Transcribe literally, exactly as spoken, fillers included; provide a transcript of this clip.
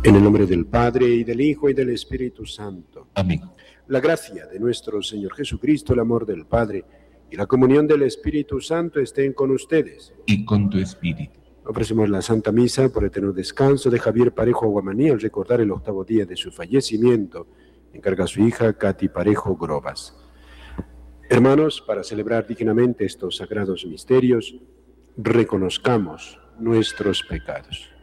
En el nombre del Padre, y del Hijo, y del Espíritu Santo. Amén. La gracia de nuestro Señor Jesucristo, el amor del Padre, y la comunión del Espíritu Santo estén con ustedes. Y con tu espíritu. Ofrecemos la Santa Misa por eterno descanso de Javier Parejo Aguamaní al recordar el octavo día de su fallecimiento. Encarga a su hija Katy Parejo Grobas. Hermanos, para celebrar dignamente estos sagrados misterios, reconozcamos nuestros pecados.